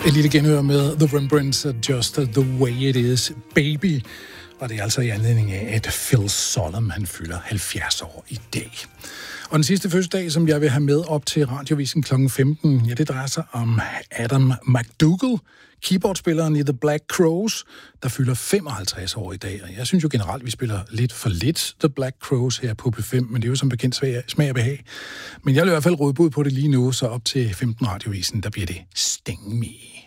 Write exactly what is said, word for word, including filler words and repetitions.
Et lille genhør med The Rembrandts, Just the Way It Is, Baby. Og det er altså i anledning af, at Phil Sollum, han fylder halvfjerds år i dag. Og den sidste fødselsdag, som jeg vil have med op til Radiovisen klokken femten, ja, det drejer sig om Adam McDougall, keyboardspilleren i The Black Crowes, der fylder femoghalvtreds år i dag. Og jeg synes jo generelt, vi spiller lidt for lidt The Black Crowes her på P fem, men det er jo som bekendt smag og behag. Men jeg vil i hvert fald råde bud på det lige nu, så op til femten Radiovisen, der bliver det Sting Me.